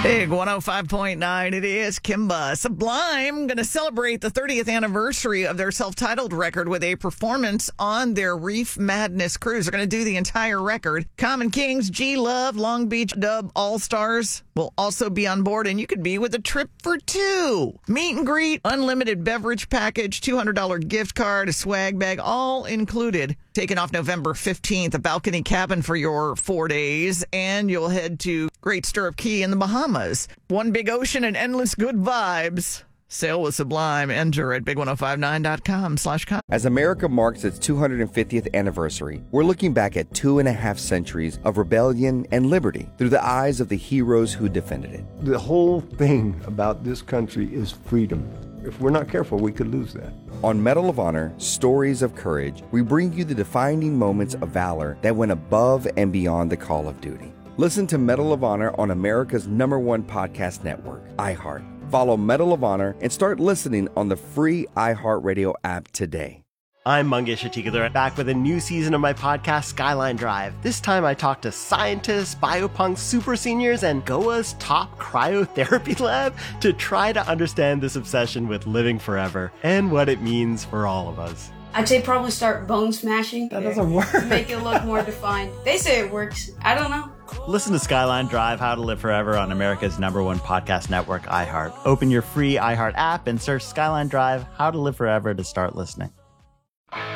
Big 105.9, it is Kimba. Sublime going to celebrate the 30th anniversary of their self-titled record with a performance on their Reef Madness cruise. They're going to do the entire record. Common Kings, G-Love, Long Beach Dub All-Stars will also be on board, and you could be with a trip for two. Meet and greet, unlimited beverage package, $200 gift card, a swag bag, all included. Taking off November 15th, a balcony cabin for your 4 days, and you'll head to Great Stirrup Key in the Bahamas. One big ocean and endless good vibes. Sail with Sublime. Enter at big1059.com/com. As America marks its 250th anniversary, we're looking back at 2.5 centuries of rebellion and liberty through the eyes of the heroes who defended it. The whole thing about this country is freedom. If we're not careful, we could lose that. On Medal of Honor, Stories of Courage, we bring you the defining moments of valor that went above and beyond the call of duty. Listen to Medal of Honor on America's #1 podcast network, iHeart. Follow Medal of Honor and start listening on the free iHeartRadio app today. I'm Mangesh Hattikudur, back with a new season of my podcast, Skyline Drive. This time I talk to scientists, biopunks, super seniors, and Goa's top cryotherapy lab to try to understand this obsession with living forever and what it means for all of us. I'd say probably start bone smashing. That doesn't work. Make it look more defined. They say it works. I don't know. Listen to Skyline Drive, How to Live Forever on America's #1 podcast network, iHeart. Open your free iHeart app and search Skyline Drive, How to Live Forever to start listening.